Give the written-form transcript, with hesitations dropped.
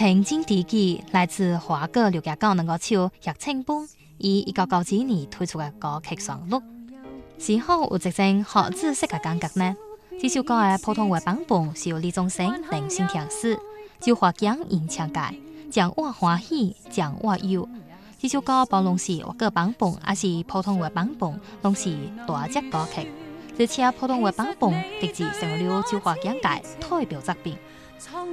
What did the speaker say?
情真知己来自華歌劉家港能夠唱《葉青風》，以1992年推出嘅歌曲上錄。是否有一種合知識嘅感覺呢？這首歌嘅普通話版本是由李宗盛等新填詞，周華強演唱嘅，將我歡喜，將我憂。這首歌無論是華語版本，還是普通話版本，都是大隻歌曲。而且普通話版本直至成了周華強嘅代表作品。